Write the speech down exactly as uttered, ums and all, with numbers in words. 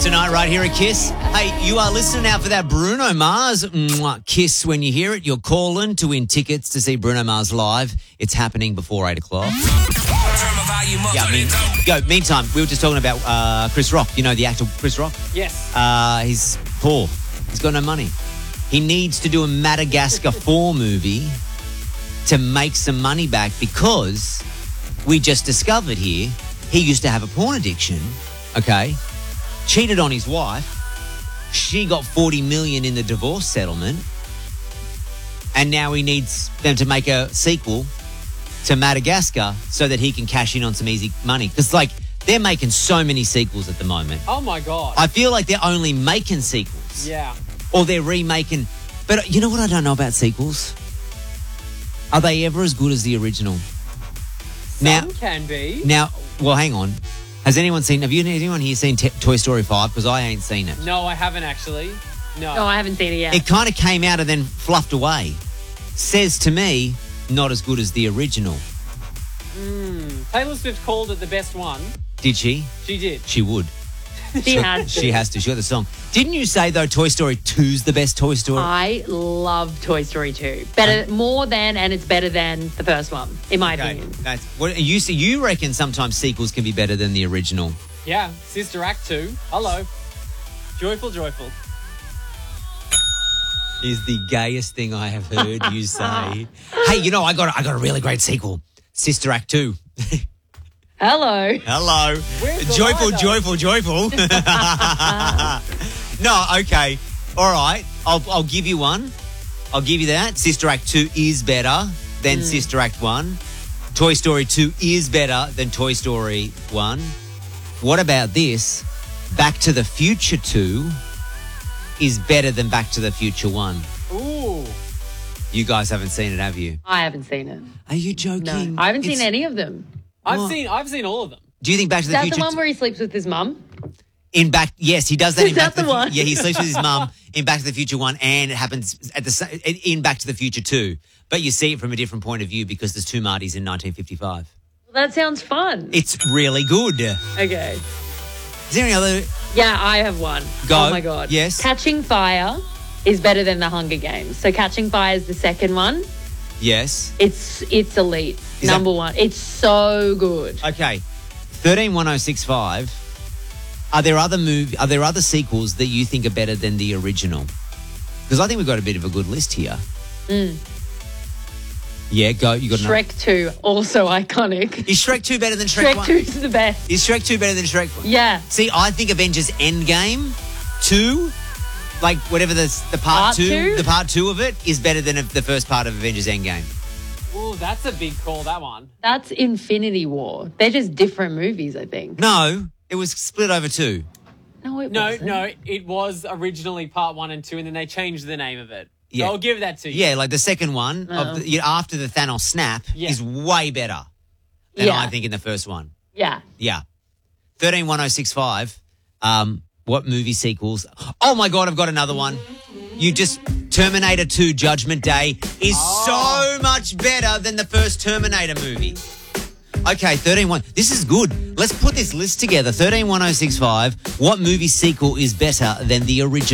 tonight right here at Kiss. Hey, you are listening out for that Bruno Mars mwah, Kiss. When you hear it, you're calling to win tickets to see Bruno Mars live. It's happening before eight o'clock. Yeah, mean, go. Meantime, we were just talking about uh, Chris Rock. You know the actor Chris Rock? Yes. Uh, he's poor. He's got no money. He needs to do a Madagascar four movie to make some money back because we just discovered here he used to have a porn addiction, okay? Cheated on his wife. She got forty million dollars in the divorce settlement. And now he needs them to make a sequel to Madagascar so that he can cash in on some easy money. Because, like, they're making so many sequels at the moment. Oh, my God. I feel like they're only making sequels. Yeah. Or they're remaking. But you know what I don't know about sequels? Are they ever as good as the original? Some now, can be. Now, well, hang on. Has anyone seen, have you, anyone here seen T- Toy Story five? Because I ain't seen it. No, I haven't actually. No. No, I haven't seen it yet. It kind of came out and then fluffed away. Says to me, not as good as the original. Mm. Taylor Swift called it the best one. Did she? She did. She would. She has to. She has to. She got the song. Didn't you say, though, Toy Story two's the best Toy Story? I love Toy Story two. Better, more than, and it's better than the first one, in my Okay. opinion. That's, what, you, see, you reckon sometimes sequels can be better than the original? Yeah. Sister Act two. Hello. Joyful, joyful. Is the gayest thing I have heard you say. Hey, you know, I got, I got a really great sequel. Sister Act two. Hello. Hello. Where's the Joyful, lie, joyful, joyful. No, okay. All right. I'll, I'll give you one. I'll give you that. Sister Act two is better than Mm. Sister Act one. Toy Story two is better than Toy Story one. What about this? Back to the Future two is better than Back to the Future one. Ooh. You guys haven't seen it, have you? I haven't seen it. Are you joking? No, I haven't It's- seen any of them. I've What? seen I've seen all of them. Do you think Back to Is the that Future the one two- where he sleeps with his mum? In Back, yes, he does that. Is in Back that to the one? Yeah, he sleeps with his mum in Back to the Future one, and it happens at the sa- in Back to the Future two. But you see it from a different point of view because there's two Martys in nineteen fifty-five. That sounds fun. It's really good. Is Okay. there any other? Yeah, I have one. Go. Oh, my God. Yes. Catching Fire is better than The Hunger Games. So Catching Fire is the second one. Yes. It's it's elite. Is Number that- one. It's so good. Okay. Thirteen one zero six five. Are there other move? Are there other sequels that you think are better than the original? Because I think we've got a bit of a good list here. Mm. Yeah, go. You got another- Shrek two, also iconic. Is Shrek two better than Shrek, Shrek one? two is the best. Is Shrek two better than Shrek one? Yeah. See, I think Avengers Endgame two, like whatever the the part, Part two, two? the part two of it is better than the first part of Avengers Endgame. Ooh, that's a big call, that one. That's Infinity War. They're just different movies, I think. No, it was split over two. No, it No, wasn't. no, it was originally part one and two, and then they changed the name of it. Yeah. So I'll give that to you. Yeah, like the second one of the, you know, after the Thanos snap Yeah. is way better than Yeah. I think in the first one. Yeah. Yeah, thirteen one zero six five. Um, what movie sequels? Oh my God, I've got another one. You just Terminator two Judgment Day is so much better than the first Terminator movie. Okay, thirteen one. This is good. Let's put this list together. thirteen one zero six five. What movie sequel is better than the original?